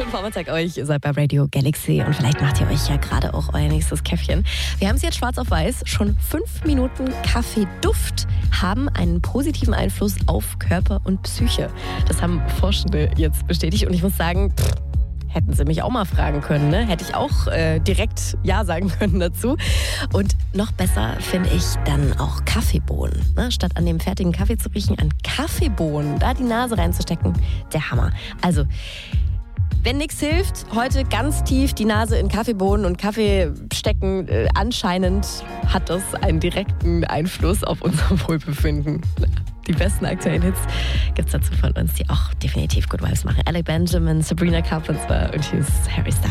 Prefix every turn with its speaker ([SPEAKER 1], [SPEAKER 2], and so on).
[SPEAKER 1] Schönen Vormittag euch. Ihr seid bei Radio Galaxy und vielleicht macht ihr euch ja gerade auch euer nächstes Käffchen. Wir haben es jetzt schwarz auf weiß. Schon 5 Minuten Kaffeeduft haben einen positiven Einfluss auf Körper und Psyche. Das haben Forschende jetzt bestätigt und ich muss sagen, hätten sie mich auch mal fragen können, ne? Hätte ich auch direkt Ja sagen können dazu. Und noch besser finde ich dann auch Kaffeebohnen. Ne? Statt an dem fertigen Kaffee zu riechen, an Kaffeebohnen, da die Nase reinzustecken, der Hammer. Also, wenn nichts hilft, heute ganz tief die Nase in Kaffeebohnen und Kaffee stecken. Anscheinend hat das einen direkten Einfluss auf unser Wohlbefinden. Die besten aktuellen Hits gibt es dazu von uns, die auch definitiv Good Vibes machen. Alec Benjamin, Sabrina Carpenter und hier ist Harry Styles.